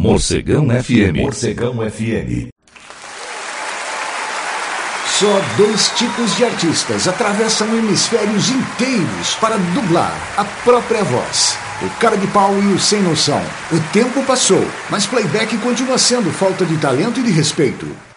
Morcegão FM. Morcegão FM. Só 2 tipos de artistas atravessam hemisférios inteiros para dublar a própria voz. O cara de pau e o sem noção. O tempo passou, mas playback continua sendo falta de talento e de respeito.